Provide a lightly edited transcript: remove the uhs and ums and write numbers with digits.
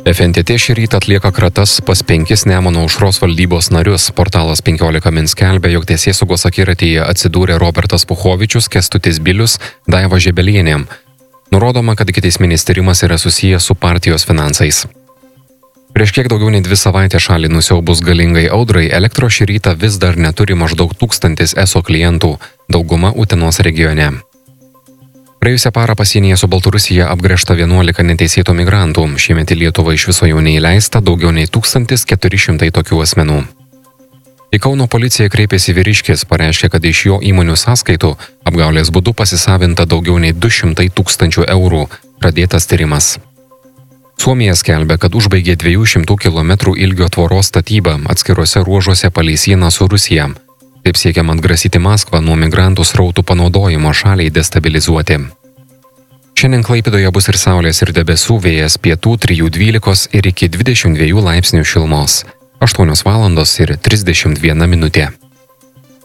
FNTT šį rytą atlieka kratas pas 5 Nemuno aušros valdybos narius. Portalas 15 min skelbia, jog teisėsaugos akiratyje atsidūrė Robertas Puchovičius, Kęstutis Bilius, Daiva Žebelienė. Nurodoma, kad ikiteisminis tyrimas yra susijęs su partijos finansais. Prieš kiek daugiau nei 2 savaitės šalį nusiaubus galingai audrai, Elektros šį rytą vis dar neturi maždaug 1000 ESO klientų, dauguma Utenos regione. Praėjusią parą pasienyje su Baltarusija apgręžta 11 neteisėtų migrantų. Šiemet į Lietuvą iš viso jau neįleista daugiau nei 1400 tokių asmenų. Į Kauno policiją kreipėsi vyriškis, pareiškė, kad iš jo įmonių sąskaitų apgaulės būdu pasisavinta daugiau nei 200 000 eurų. Pradėtas tyrimas. Suomija skelbia, kad užbaigė 200 km ilgio tvoros statybą atskiruose ruožuose palei sieną su Rusija. Taip siekiama atgrasyti Maskvą nuo migrantų srautų panaudojimo šaliai destabilizuoti. Šiandien Klaipėdoje bus ir saulės ir debesų, vėjas pietų 3–12 ir iki 22 laipsnių šilumos. 8 valandos ir 31 minutė.